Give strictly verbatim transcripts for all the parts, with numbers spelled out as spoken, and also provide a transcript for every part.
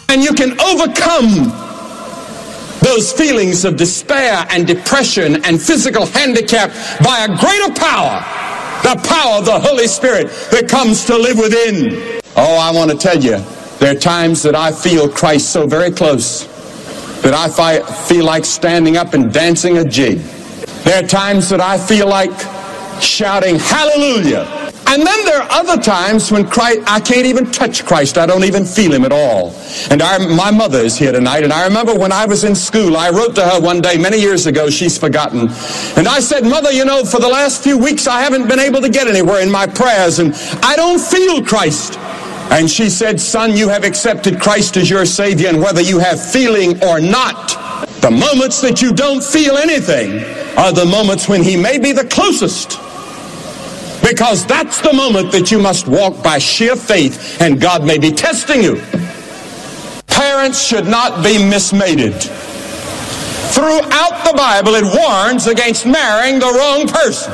And you can overcome those feelings of despair and depression and physical handicap by a greater power, the power of the Holy Spirit that comes to live within. Oh, I want to tell you, there are times that I feel Christ so very close that I fi- feel like standing up and dancing a jig. There are times that I feel like shouting hallelujah. And then there are other times when Christ, I can't even touch Christ. I don't even feel him at all. And our, my mother is here tonight, and I remember when I was in school, I wrote to her one day many years ago, she's forgotten, and I said, Mother, you know, for the last few weeks I haven't been able to get anywhere in my prayers, and I don't feel Christ. And she said, son, you have accepted Christ as your Savior, and whether you have feeling or not, the moments that you don't feel anything are the moments when he may be the closest. Because that's the moment that you must walk by sheer faith, and God may be testing you. Parents should not be mismated. Throughout the Bible, it warns against marrying the wrong person.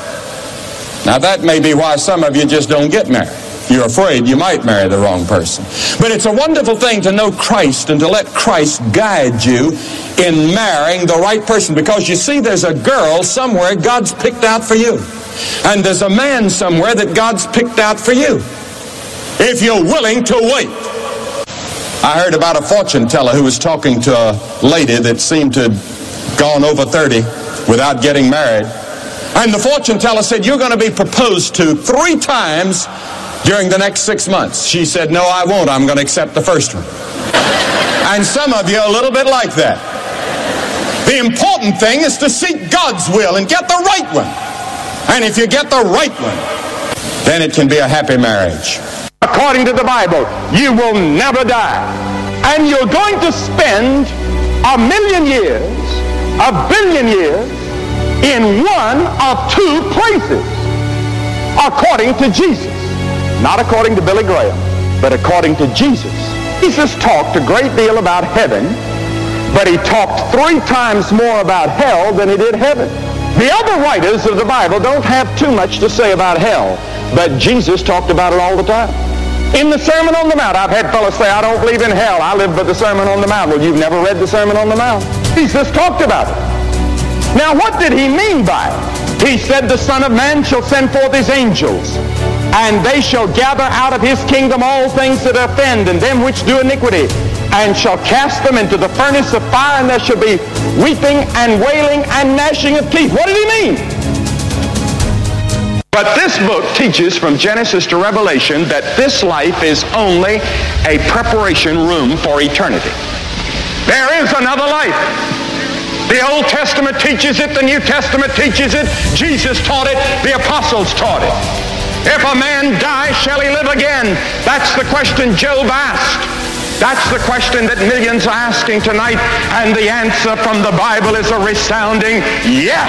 Now that may be why some of you just don't get married. You're afraid you might marry the wrong person. But it's a wonderful thing to know Christ and to let Christ guide you in marrying the right person. Because you see, there's a girl somewhere God's picked out for you. And there's a man somewhere that God's picked out for you, if you're willing to wait. I heard about a fortune teller who was talking to a lady that seemed to have gone over thirty without getting married. And the fortune teller said, you're going to be proposed to three times during the next six months. She said, no, I won't. I'm going to accept the first one. And some of you are a little bit like that. The important thing is to seek God's will and get the right one. And if you get the right one, then it can be a happy marriage. According to the Bible, you will never die. And you're going to spend a million years, a billion years, in one of two places, according to Jesus. Not according to Billy Graham, but according to Jesus. Jesus talked a great deal about heaven, but he talked three times more about hell than he did heaven. The other writers of the Bible don't have too much to say about hell, but Jesus talked about it all the time. In the Sermon on the Mount, I've had fellows say, I don't believe in hell, I live by the Sermon on the Mount. Well, you've never read the Sermon on the Mount. Jesus talked about it. Now, what did he mean by it? He said, the Son of Man shall send forth his angels, and they shall gather out of his kingdom all things that offend, and them which do iniquity, and shall cast them into the furnace of fire, and there shall be weeping and wailing and gnashing of teeth. What did he mean? But this book teaches from Genesis to Revelation that this life is only a preparation room for eternity. There is another life. The Old Testament teaches it, the New Testament teaches it, Jesus taught it, the apostles taught it. If a man die, shall he live again? That's the question Job asked. That's the question that millions are asking tonight, and the answer from the Bible is a resounding yes.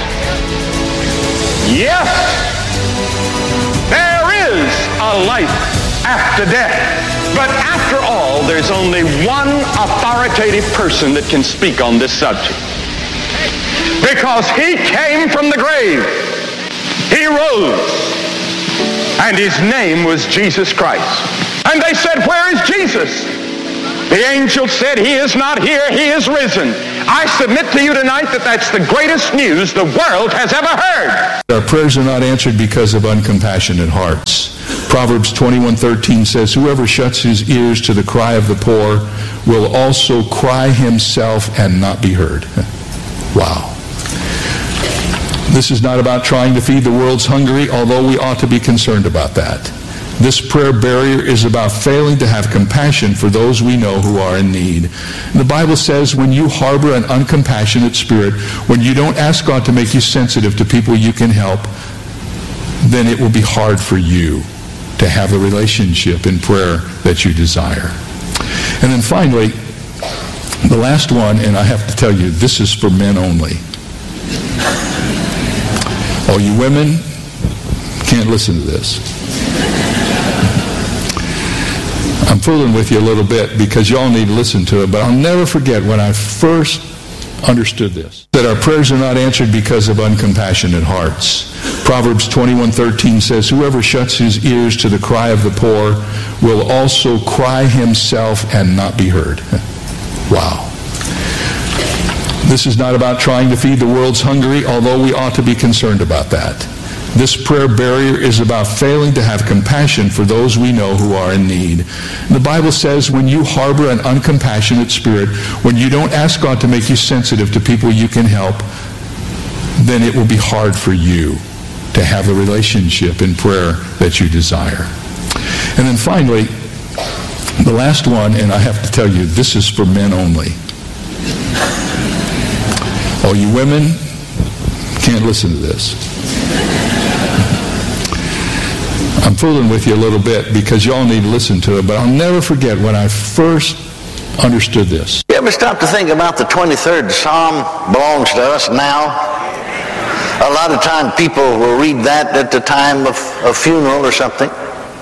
Yes. There is a life after death. But after all, there's only one authoritative person that can speak on this subject. Because he came from the grave. He rose. And his name was Jesus Christ. And they said, where is Jesus? The angel said, he is not here, he is risen. I submit to you tonight that that's the greatest news the world has ever heard. Our prayers are not answered because of uncompassionate hearts. Proverbs twenty-one thirteen says, whoever shuts his ears to the cry of the poor will also cry himself and not be heard. Wow. This is not about trying to feed the world's hungry, although we ought to be concerned about that. This prayer barrier is about failing to have compassion for those we know who are in need. And the Bible says when you harbor an uncompassionate spirit, when you don't ask God to make you sensitive to people you can help, then it will be hard for you to have a relationship in prayer that you desire. And then finally, the last one, and I have to tell you, this is for men only. Oh, you women can't listen to this. I'm fooling with you a little bit because y'all need to listen to it, but I'll never forget when I first understood this, that our prayers are not answered because of uncompassionate hearts. Proverbs twenty-one thirteen says, whoever shuts his ears to the cry of the poor will also cry himself and not be heard. Wow. This is not about trying to feed the world's hungry, although we ought to be concerned about that. This prayer barrier is about failing to have compassion for those we know who are in need. The Bible says when you harbor an uncompassionate spirit, when you don't ask God to make you sensitive to people you can help, then it will be hard for you to have the relationship in prayer that you desire. And then finally, the last one, and I have to tell you, this is for men only. Oh, you women can't listen to this. I'm fooling with you a little bit because y'all need to listen to it, but I'll never forget when I first understood this. You ever stop to think about the twenty-third Psalm belongs to us now? A lot of time people will read that at the time of a funeral or something.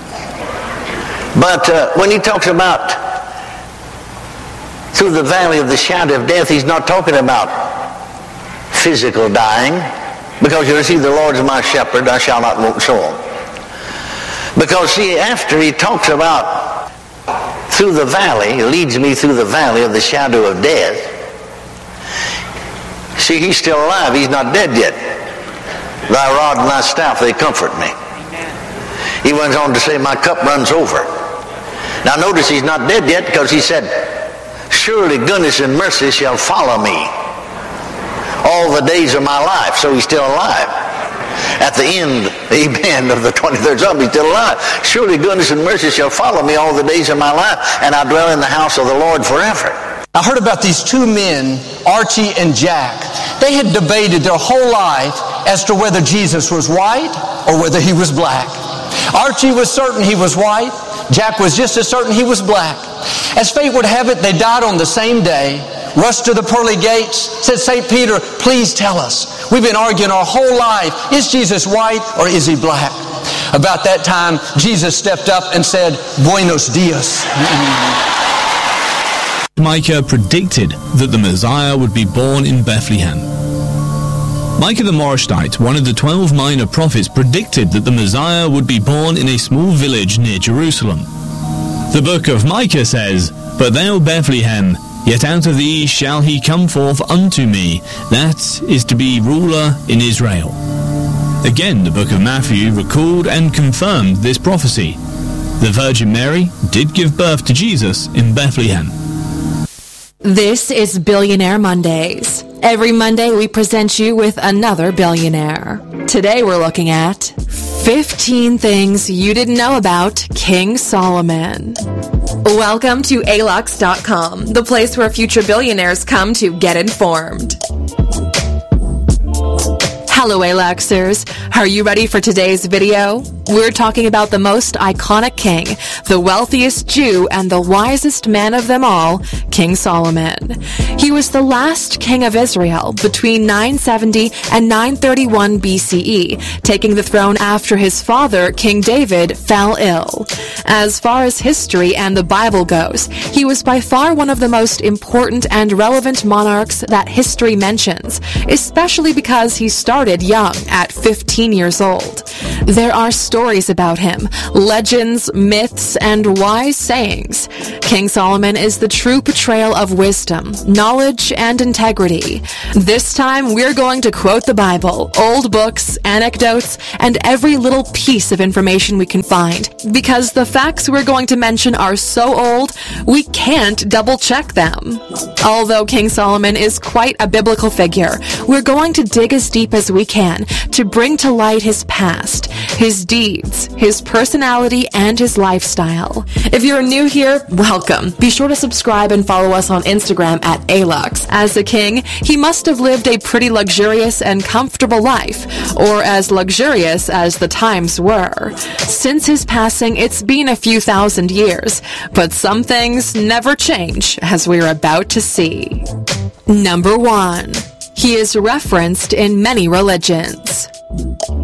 But uh, when he talks about through the valley of the shadow of death, he's not talking about physical dying, because you'll see the Lord is my shepherd, I shall not want, and so on. Because see, after he talks about through the valley, he leads me through the valley of the shadow of death. See, he's still alive, he's not dead yet. Thy rod and thy staff, they comfort me. He went on to say, my cup runs over. Now notice he's not dead yet, because he said, surely goodness and mercy shall follow me all the days of my life. So he's still alive. At the end, amen, of the twenty-third Psalm, he's still alive. Surely goodness and mercy shall follow me all the days of my life, and I dwell in the house of the Lord forever. I heard about these two men, Archie and Jack. They had debated their whole life as to whether Jesus was white or whether he was black. Archie was certain he was white. Jack was just as certain he was black. As fate would have it, they died on the same day, rushed to the pearly gates, said, Saint Peter, please tell us. We've been arguing our whole life. Is Jesus white or is he black? About that time, Jesus stepped up and said, Buenos dias. Micah predicted that the Messiah would be born in Bethlehem. Micah the Morasthite, one of the twelve minor prophets, predicted that the Messiah would be born in a small village near Jerusalem. The book of Micah says, But thou, Bethlehem, yet out of thee shall he come forth unto me, that is to be ruler in Israel. Again, the book of Matthew recalled and confirmed this prophecy. The Virgin Mary did give birth to Jesus in Bethlehem. This is Billionaire Mondays. Every Monday we present you with another billionaire. Today we're looking at fifteen things you didn't know about King Solomon. Welcome to A L U X dot com, the place where future billionaires come to get informed. Hello, A-Luxers. Are you ready for today's video? We're talking about the most iconic king, the wealthiest Jew, and the wisest man of them all, King Solomon. He was the last king of Israel between nine seventy and nine thirty-one B C E, taking the throne after his father, King David, fell ill. As far as history and the Bible goes, he was by far one of the most important and relevant monarchs that history mentions, especially because he started young at fifteen years old. There are stories about him, legends, myths, and wise sayings. King Solomon is the true portrayal of wisdom, knowledge, and integrity. This time, we're going to quote the Bible, old books, anecdotes, and every little piece of information we can find, because the facts we're going to mention are so old, we can't double-check them. Although King Solomon is quite a biblical figure, we're going to dig as deep as we can to bring to light his past, his deeds, his personality, and his lifestyle. If you're new here, welcome. Be sure to subscribe and follow us on Instagram at A L U X. As a king, he must have lived a pretty luxurious and comfortable life, or as luxurious as the times were. Since his passing, it's been a few thousand years, but some things never change, as we're about to see. Number one. He is referenced in many religions.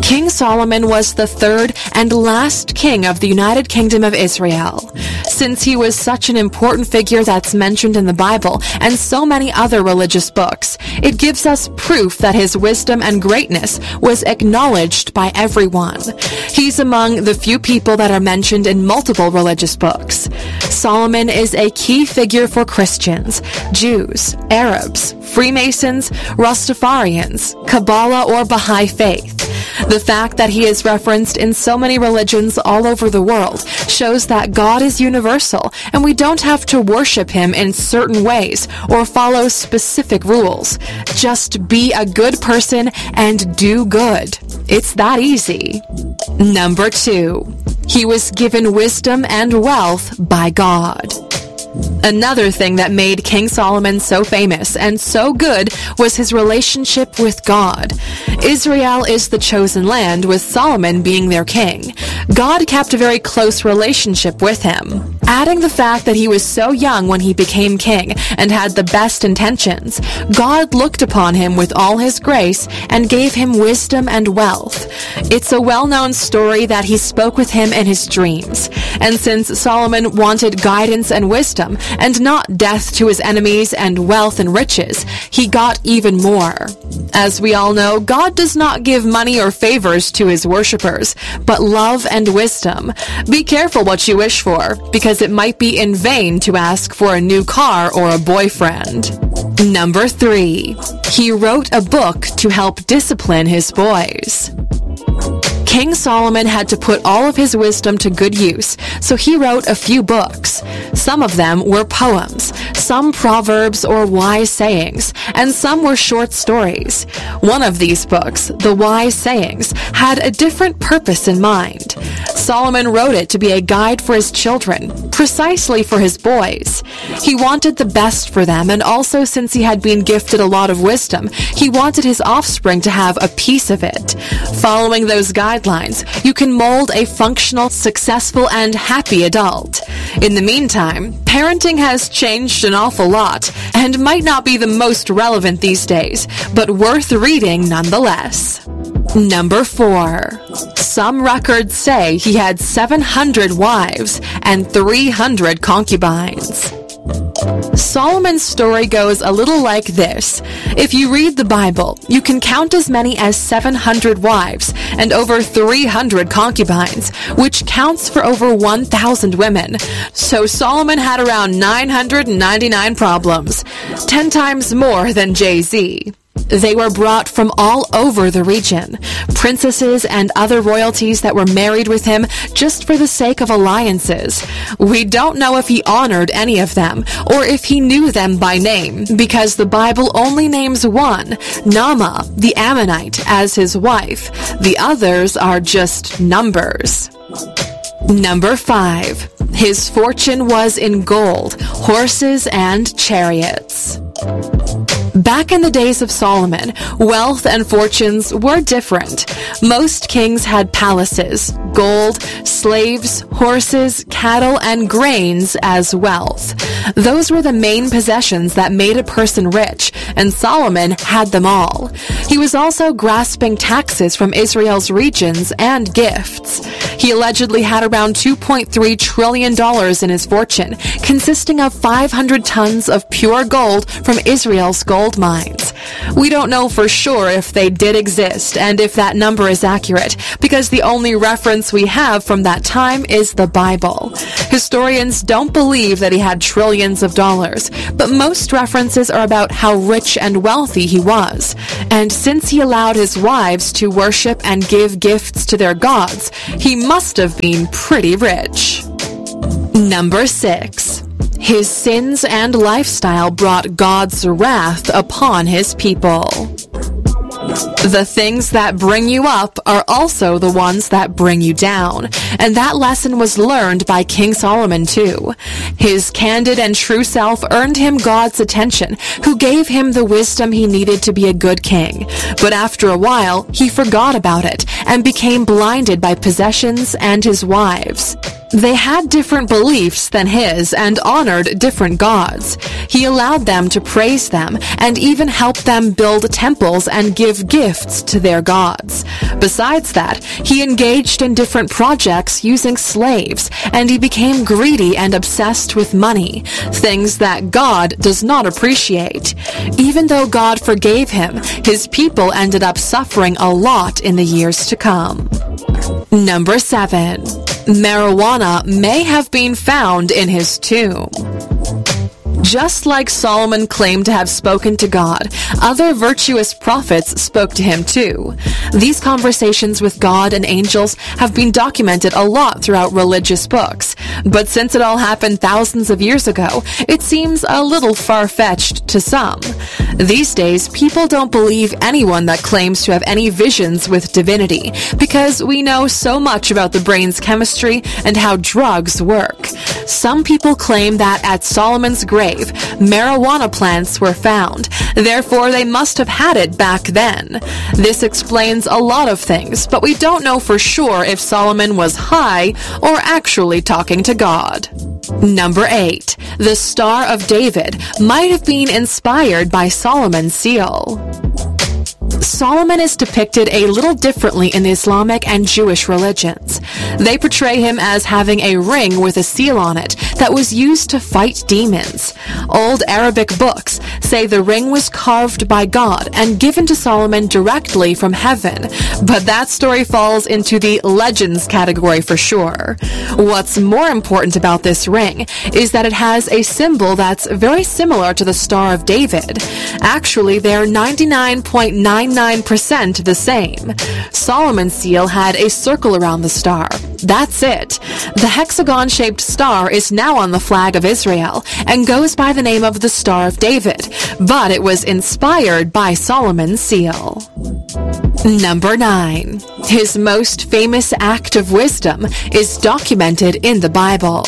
King Solomon was the third and last king of the United Kingdom of Israel. Since he was such an important figure that's mentioned in the Bible and so many other religious books, it gives us proof that his wisdom and greatness was acknowledged by everyone. He's among the few people that are mentioned in multiple religious books. Solomon is a key figure for Christians, Jews, Arabs, Freemasons, Rastafarians, Kabbalah, or Baha'i faith. The fact that he is referenced in so many religions all over the world shows that God is universal and we don't have to worship him in certain ways or follow specific rules. Just be a good person and do good. It's that easy. Number two, he was given wisdom and wealth by God. Another thing that made King Solomon so famous and so good was his relationship with God. Israel is the chosen land, with Solomon being their king. God kept a very close relationship with him. Adding the fact that he was so young when he became king and had the best intentions, God looked upon him with all his grace and gave him wisdom and wealth. It's a well-known story that he spoke with him in his dreams. And since Solomon wanted guidance and wisdom, and not death to his enemies and wealth and riches, he got even more. As we all know, God does not give money or favors to his worshippers, but love and wisdom. Be careful what you wish for, because it might be in vain to ask for a new car or a boyfriend. Number three, he wrote a book to help discipline his boys. King Solomon had to put all of his wisdom to good use, so he wrote a few books. Some of them were poems, some proverbs or wise sayings, and some were short stories. One of these books, The Wise Sayings, had a different purpose in mind. Solomon wrote it to be a guide for his children, precisely for his boys. He wanted the best for them, and also since he had been gifted a lot of wisdom, he wanted his offspring to have a piece of it. Following those guidelines, you can mold a functional, successful, and happy adult. In the meantime, parenting has changed an awful lot and might not be the most relevant these days, but worth reading nonetheless. Number four. Some records say he had seven hundred wives and three hundred concubines. Solomon's story goes a little like this. If you read the Bible, you can count as many as seven hundred wives and over three hundred concubines, which counts for over one thousand women. So Solomon had around nine hundred ninety-nine problems, ten times more than Jay-Z. They were brought from all over the region, princesses and other royalties that were married with him just for the sake of alliances. We don't know if he honored any of them or if he knew them by name, because the Bible only names one, Naamah, the Ammonite, as his wife. The others are just numbers. Number five. His fortune was in gold, horses, and chariots. Back in the days of Solomon, wealth and fortunes were different. Most kings had palaces, gold, slaves, horses, cattle, and grains as wealth. Those were the main possessions that made a person rich, and Solomon had them all. He was also grasping taxes from Israel's regions and gifts. He allegedly had around two point three trillion dollars in his fortune, consisting of five hundred tons of pure gold from Israel's gold mines. We don't know for sure if they did exist and if that number is accurate, because the only reference we have from that time is the Bible. Historians don't believe that he had trillions of dollars, but most references are about how rich and wealthy he was. And since he allowed his wives to worship and give gifts to their gods, he must have been pretty rich. Number six. His sins and lifestyle brought God's wrath upon his people. The things that bring you up are also the ones that bring you down, and that lesson was learned by King Solomon too. His candid and true self earned him God's attention, who gave him the wisdom he needed to be a good king. But after a while, he forgot about it and became blinded by possessions and his wives. They had different beliefs than his and honored different gods. He allowed them to praise them and even helped them build temples and give gifts to their gods. Besides that, he engaged in different projects using slaves, and he became greedy and obsessed with money, things that God does not appreciate. Even though God forgave him, his people ended up suffering a lot in the years to come. Number seven. Marijuana may have been found in his tomb. Just like Solomon claimed to have spoken to God, other virtuous prophets spoke to him too. These conversations with God and angels have been documented a lot throughout religious books, but since it all happened thousands of years ago, it seems a little far-fetched to some. These days, people don't believe anyone that claims to have any visions with divinity, because we know so much about the brain's chemistry and how drugs work. Some people claim that at Solomon's grave, marijuana plants were found. Therefore, they must have had it back then. This explains a lot of things, but we don't know for sure if Solomon was high or actually talking to God. Number eight. The Star of David might have been inspired by Solomon's seal. Solomon is depicted a little differently in the Islamic and Jewish religions. They portray him as having a ring with a seal on it that was used to fight demons. Old Arabic books say the ring was carved by God and given to Solomon directly from heaven, but that story falls into the legends category for sure. What's more important about this ring is that it has a symbol that's very similar to the Star of David. Actually, they're ninety-nine point nine nine percent the same. Solomon's seal had a circle around the star. That's it. The hexagon-shaped star is now on the flag of Israel and goes by the name of the Star of David, but it was inspired by Solomon's seal. Number nine. His most famous act of wisdom is documented in the Bible.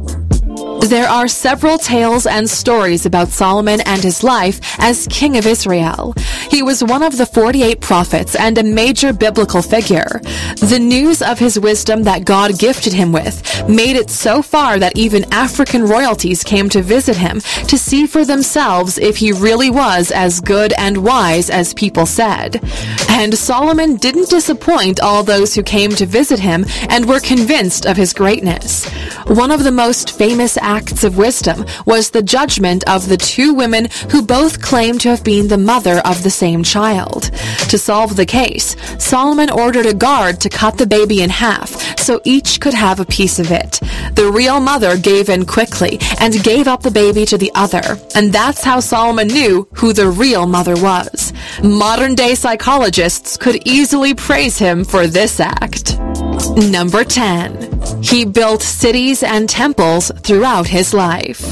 There are several tales and stories about Solomon and his life as king of Israel. He was one of the forty-eight prophets and a major biblical figure. The news of his wisdom that God gifted him with made it so far that even African royalties came to visit him to see for themselves if he really was as good and wise as people said. And Solomon didn't disappoint all those who came to visit him and were convinced of his greatness. One of the most famous acts of wisdom was the judgment of the two women who both claimed to have been the mother of the same child. To solve the case, Solomon ordered a guard to cut the baby in half so each could have a piece of it. The real mother gave in quickly and gave up the baby to the other, and that's how Solomon knew who the real mother was. Modern-day psychologists could easily praise him for this act. Number ten. He built cities and temples throughout his life.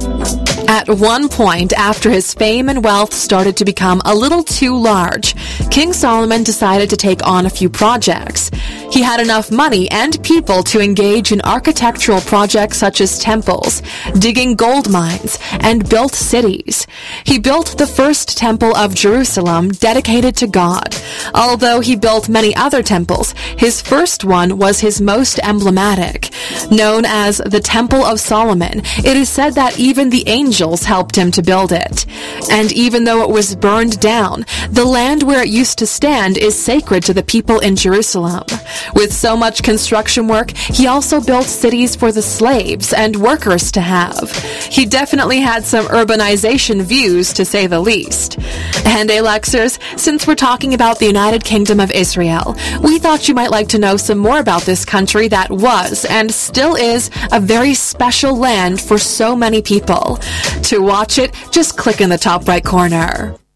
At one point, after his fame and wealth started to become a little too large, King Solomon decided to take on a few projects. He had enough money and people to engage in architectural projects such as temples, digging gold mines, and built cities. He built the first temple of Jerusalem dedicated to God. Although he built many other temples, his first one was his most emblematic. Known as the Temple of Solomon, it is said that even the angels helped him to build it. And even though it was burned down, the land where it used to stand is sacred to the people in Jerusalem. With so much construction work, he also built cities for the slaves and workers to have. He definitely had some urbanization views, to say the least. And Alexers, since we're talking about the United Kingdom of Israel, we thought you might like to know some more about this country that was and still is a very special land for so many people. To watch it, just click in the top right corner.